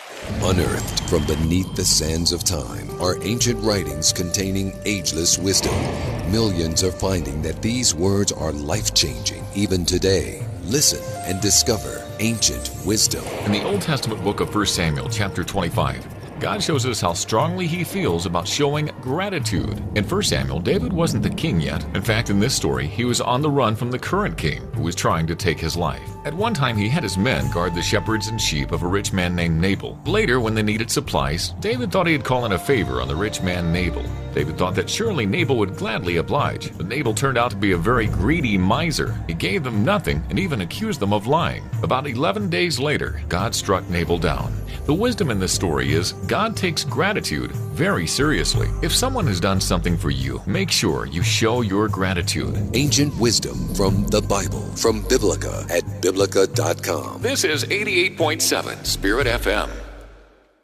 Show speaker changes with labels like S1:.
S1: Unearthed from beneath the sands of time are ancient writings containing ageless wisdom. Millions are finding that these words are life-changing even today. Listen and discover ancient wisdom.
S2: In the Old Testament book of 1 Samuel, chapter 25, God shows us how strongly he feels about showing gratitude. In 1 Samuel, David wasn't the king yet. In fact, in this story, he was on the run from the current king, who was trying to take his life. At one time, he had his men guard the shepherds and sheep of a rich man named Nabal. Later, when they needed supplies, David thought he'd call in a favor on the rich man Nabal. David thought that surely Nabal would gladly oblige, but Nabal turned out to be a very greedy miser. He gave them nothing and even accused them of lying. About 11 days later, God struck Nabal down. The wisdom in this story is God takes gratitude very seriously. If someone has done something for you, make sure you show your gratitude.
S1: Ancient wisdom from the Bible, from Biblica at Biblica.com.
S2: This is 88.7 Spirit FM.